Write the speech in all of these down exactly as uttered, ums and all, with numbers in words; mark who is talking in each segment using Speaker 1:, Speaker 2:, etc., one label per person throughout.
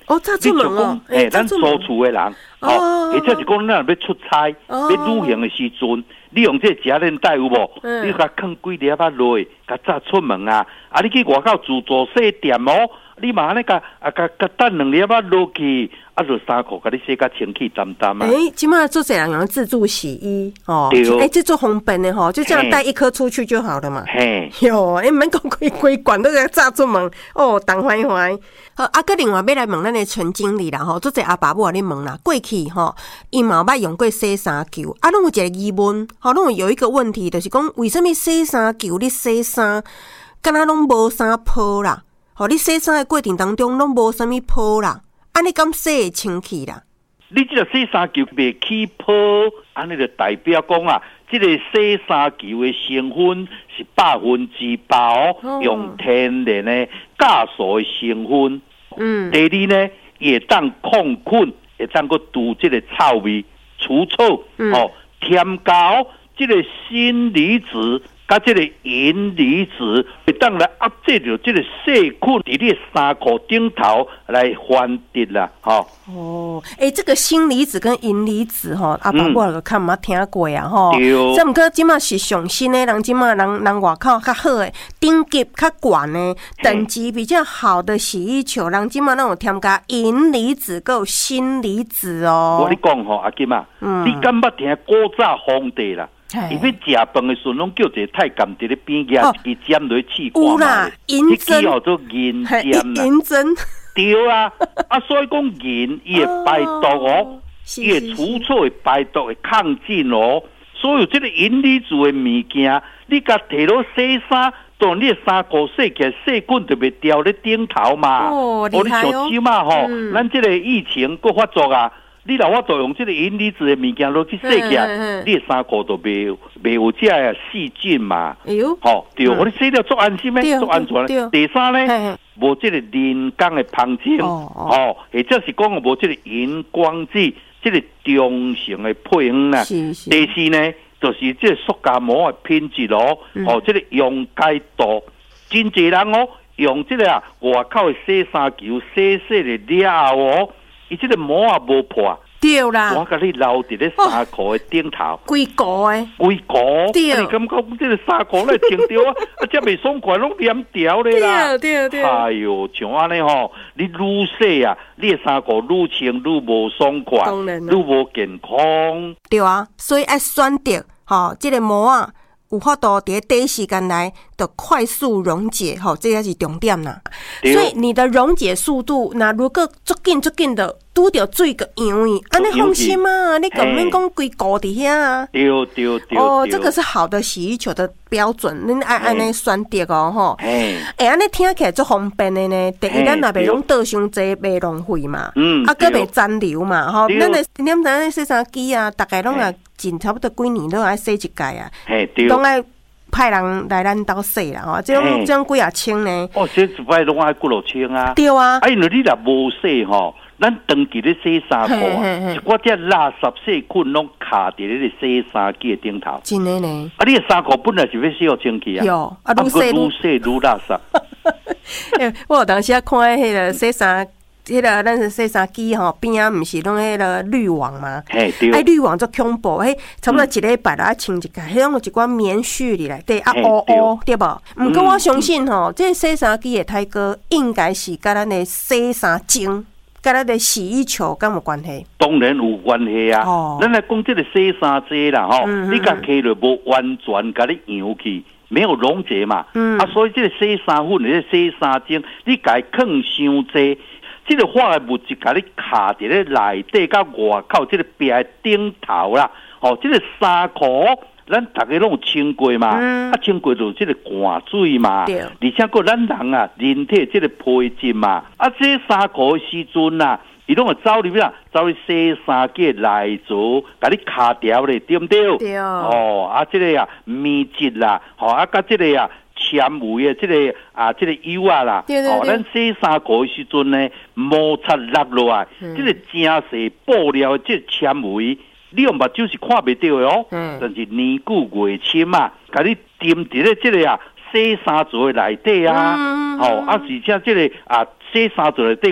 Speaker 1: 哦，炸出门哦，
Speaker 2: 诶，咱租厝的人，哦，或者是讲咱要出差、要旅行的时阵，你用这夹链袋有无？你甲放几粒啊落，甲炸出门啊！啊，你去外口自助洗店哦，你嘛安尼甲啊甲甲等两粒啊落去。啊，就衫裤，甲你洗甲清气淡淡啊！
Speaker 1: 哎、欸，今麦做这样用自助洗衣哦，哎、欸，这做方便的吼，就这样带一颗出去就好了嘛。嘿，哟，哎、欸，免讲规规罐都给炸出门哦，当欢欢。好，啊，个另外要来问咱的陈经理啦吼，做这阿爸母啊，你问啦，过去吼，伊嘛捌用过洗衫球，啊，拢有一个疑问，吼，拢有一个问题，就是讲为什么洗衫球你洗衫，敢若拢无啥泡啦？吼，你洗衫的过程当中拢无啥物泡啦？安尼敢洗会清气啦？
Speaker 2: 你这个洗衫球袂起泡，安尼就代表讲啊，这个洗衫球的成分是百分之百哦，哦用天然的酵素的成分。嗯，第二呢，也当抗菌，也当个除这个臭味、除臭、嗯、哦，添加这个锌离子。甲这个银离子会当来压制着这个细菌伫你衫裤顶头来繁殖啦，吼。
Speaker 1: 哦，诶、欸，这个锌离子跟银离子吼，阿爸我个看毋捌听过啊，吼。对。这毋过即马是上新诶，人即马人人外口较好诶，等级较悬诶，等级比较好的洗衣球，人即马拢有添加银离子跟锌离子哦。
Speaker 2: 我你讲吼，阿金啊，嗯、你敢捌听古早皇帝啦？伊要食饭的时候，拢叫一个太监伫咧边夹一支针落去试看嘛。有啦，
Speaker 1: 银针
Speaker 2: 叫做银针啦。
Speaker 1: 银针。
Speaker 2: 对啊，啊，所以讲银伊会排毒哦，伊会除臭会排毒会抗菌哦。所有这个银离子的物件，你甲摕落洗衫，当你的衫裤洗起来，细菌就袂掉咧顶头嘛。
Speaker 1: 哦，厉害哦。
Speaker 2: 你手嘛吼，嗯、咱这个疫情搁发作啊。你若我用这个银离子的物件落去洗起来，你的衫裤都袂袂有这个细菌嘛。哎呦，吼对，我你洗了做安心诶，做安全诶。第三呢，无这个人工的芳精，哦，或者是讲无这个荧光剂，这个中性的配方啦。第四呢，就是这个塑胶膜的品质咯，哦，这个溶解度，真侪人哦，用这个啊外口的洗衫球洗洗的了后哦。伊这个膜也无破，
Speaker 1: 对啦，
Speaker 2: 我甲你留伫咧衫裤的顶头，
Speaker 1: 规个诶，
Speaker 2: 规个，对，你感觉这个衫裤来穿着啊，啊，这袂爽快，拢黏条咧啦，
Speaker 1: 对对对，
Speaker 2: 哎哟，像安尼吼，你愈洗啊，你的衫裤愈穿愈无爽快，当然愈无健康，
Speaker 1: 对啊，所以爱选择吼，这个膜啊。有法度在第一时间内的快速溶解，吼，这才是重点啦。所以你的溶解速度，那如果足紧足紧的拄到水个样伊，安尼放心啊，你根本讲规固伫遐啊。
Speaker 2: 对对对。
Speaker 1: 哦，这个是好的洗衣球的标准，恁爱安尼选择哦，吼。哎，安尼听起来足方便的呢。第一，咱也袂用倒伤济，袂浪费嘛。嗯。啊，佮袂残留嘛，吼。咱的咱咱洗衫机啊，大概拢啊。近差不多几年都爱洗一届啊，拢爱派人来咱兜洗啦，吼，这种这种几啊千呢？
Speaker 2: 哦，这一摆拢爱几落千啊。
Speaker 1: 对啊，
Speaker 2: 啊，因为你若无洗吼，咱长期咧洗衫裤啊，一寡只垃圾细菌拢卡伫咧洗衫机的顶头。
Speaker 1: 真的呢？
Speaker 2: 啊，你的衫裤本来是要洗好清气啊，
Speaker 1: 有啊，愈洗
Speaker 2: 愈洗愈垃圾。
Speaker 1: 我有当时啊看迄个洗衫。迄个咱是洗衫机吼边啊，毋是拢迄个滤网嘛？哎，滤网足恐怖，迄差不多一礼拜啦，清一届，迄种有一寡棉絮里来对啊，乌乌对无？毋过我相信吼，这洗衫机的太哥应该是甲咱的洗衫精、甲咱的洗衣球敢有关系？
Speaker 2: 当然有关系啊！哦，咱来讲这个洗衫机啦，吼，你甲摕落无完全甲你扬去。没有溶解嘛，嗯啊，所以这个洗衫粉、这个洗衫精，你甲伊放伤济。这个化学物质甲你卡伫咧内底，甲外口这个壁顶头啦。哦，这个衫裤咱大家拢有穿过嘛，嗯、啊，穿过就这个汗水嘛。对。而且个咱人啊，人体这个配置嘛，啊，这衫裤的时阵啊，伊拢会走入啦，走入洗衫机内组，甲你卡掉咧，对不对？对。哦，啊，这个啊，棉质啦，吼、哦，啊，甲这个啊。纤维的这个啊，这个油啊啦，对对对哦，咱洗衫裤的时阵呢，摩擦落落来，嗯、这个真细布料的这个纤维，你用目睭是看袂到的哦。嗯、但是年久月深啊，甲你沉伫咧这个啊洗衫槽的内底啊，嗯、哦啊，而且这个啊洗衫槽内底个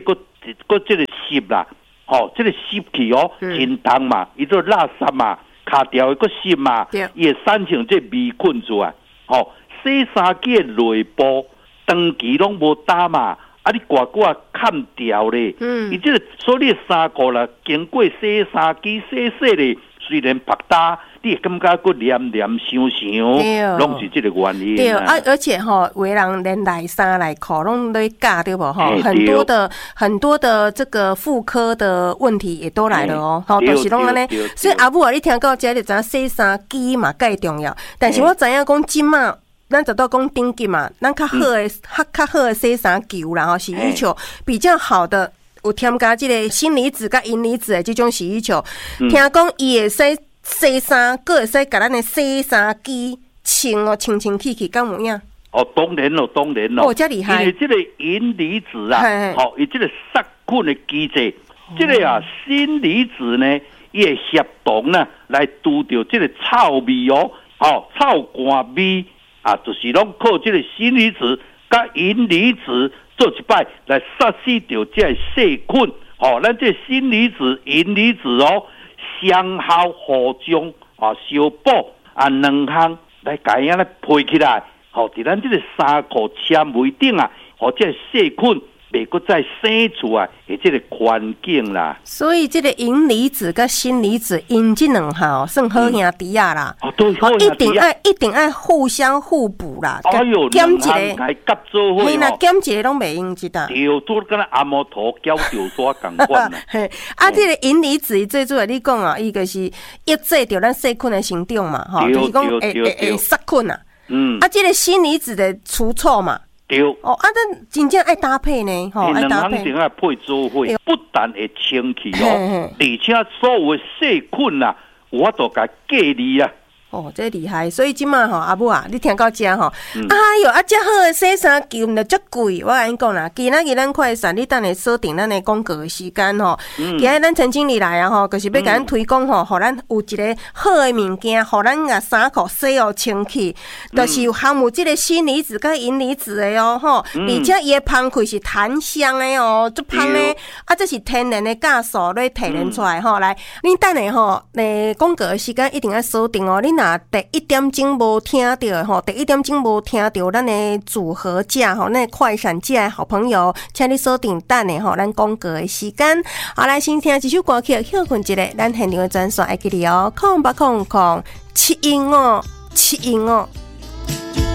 Speaker 2: 个这个湿啦，吼，这个湿气哦，真重嘛，伊做垃圾嘛，卡掉一个湿嘛，伊会产生这微菌出来，吼，洗衫机的内部长期拢无打嘛。啊！你刮刮砍掉咧，嗯，伊这个所以衫裤啦，经过洗衫机洗洗咧，虽然白搭，你会感觉个黏黏香香，拢是这个原因。
Speaker 1: 对啊，而且吼，有的人连内衫内裤拢在夹，对不吼？很多的很多的这个妇科的问题也都来了哦，吼，都是拢安尼。所以阿母啊，你听到这就知影洗衫机嘛介重要，但是我知影讲即嘛。咱就到讲顶级嘛，咱较好的、较较好的洗衫球啦吼，洗衣球比较好的，有添加这个锌离子甲银离子的这种洗衣球。嗯、听讲伊会使洗衫，佫会使甲咱的洗衫机清哦，清清气气，敢有影？
Speaker 2: 哦，当然咯，当然咯。
Speaker 1: 哦，这厉害！
Speaker 2: 因为这个银离子啊，哦，伊这个杀菌的机制，哦、这个啊锌离子呢，伊会协同呢来除掉这个臭味哦，哦，臭汗味。啊，就是拢靠这个锌离子甲银离子做一摆来杀死掉这个细菌。哦，咱这锌离子、银离子哦，相效互相啊，相补啊，两项来甲伊安尼配起来。哦，伫咱这个衫裤纤维顶啊，哦，这细菌袂阁再生出来的这个环境啦。
Speaker 1: 所以这个银离子跟锌离子，因这两项算好兄弟啊啦。
Speaker 2: 哦，对，好兄弟啊。
Speaker 1: 一定爱一定爱互相互补啦。
Speaker 2: 哎呦，
Speaker 1: 减一个，
Speaker 2: 夹做伙。
Speaker 1: 嘿啦，减一个拢袂用一哒。
Speaker 2: 对，都跟咱阿摩头胶条刷共款啦。
Speaker 1: 嘿，啊，这个银离子最主要你讲啊，伊个是抑制着咱细菌的生长嘛，吼，就是讲会会会杀菌啊。嗯。啊，这个锌离子的除臭嘛。
Speaker 2: 对
Speaker 1: 哦，啊，咱真正爱搭配呢，吼，爱搭配。
Speaker 2: 两行爱配做伙，不但会清气哦，而且所有的细菌啊，有法度甲隔离啊。
Speaker 1: 哦，这厉害！所以即马吼，阿母啊，你听到这吼，嗯、哎哟，啊，遮好的洗衫球毋着足贵。我甲你讲啦，今仔日咱快闪，你等下锁定咱的广告的时间吼。今仔咱陈经理来啊吼，就是要甲咱推广吼，互咱有一个好的物件，互咱啊衫裤洗哦清气，就是有含有即个锌离子跟银离子的哦吼，而且伊的香气是檀香的哦，足香的，啊，这是天然的酵素来提炼出来吼。来，你等下吼，诶，广告的时间一定要锁定哦，你若第一点钟无听到吼，第一点钟无听到咱的组合价吼，那快闪价的好朋友，请你锁定等的吼，咱广告的时间。好，来先听一首歌曲，休困一下，咱现场的专线会记哩哦，空八空空七一五七一五。